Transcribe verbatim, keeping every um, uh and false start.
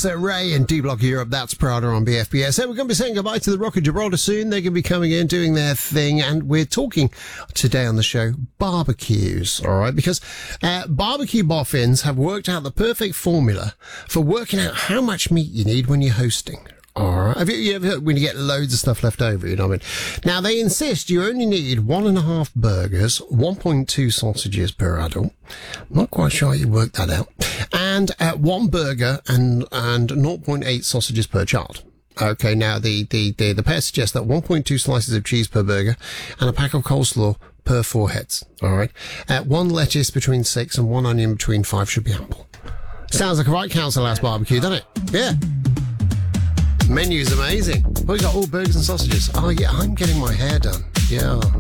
Marcet Ray and D-Block Europe. That's Prada on B F B S. And we're going to be saying goodbye to the Rock of Gibraltar soon. They're going to be coming in, doing their thing. And we're talking today on the show barbecues. All right. Because uh, barbecue boffins have worked out the perfect formula for working out how much meat you need when you're hosting. All right. Have you, you ever heard when you get loads of stuff left over, you know what I mean? Now, they insist you only need one and a half burgers, one point two sausages per adult. Not quite sure you worked that out. And uh, one burger and, and zero point eight sausages per child. Okay, now the, the, the, the pair suggests that one point two slices of cheese per burger and a pack of coleslaw per four heads. All right. Uh, one lettuce between six and one onion between five should be ample. Sounds like a right council house barbecue, doesn't it? Yeah. Menu's amazing. Well, we got all burgers and sausages. Oh, yeah, I'm getting my hair done. Yeah.